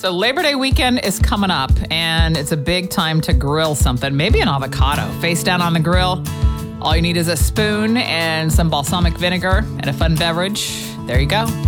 So Labor Day weekend is coming up, and it's a big time to grill something, maybe an avocado, face down on the grill. All you need is a spoon and some balsamic vinegar and a fun beverage. There you go.